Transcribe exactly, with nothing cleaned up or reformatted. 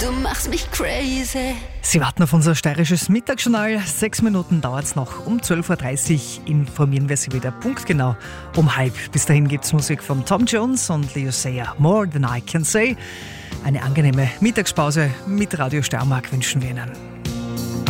Du machst mich crazy. Sie warten auf unser steirisches Mittagsjournal. Sechs Minuten dauert es noch. Um zwölf Uhr dreißig informieren wir Sie wieder punktgenau um halb. Bis dahin gibt es Musik von Tom Jones und Leo Sayer. More Than I Can Say. Eine angenehme Mittagspause mit Radio Steiermark wünschen wir Ihnen.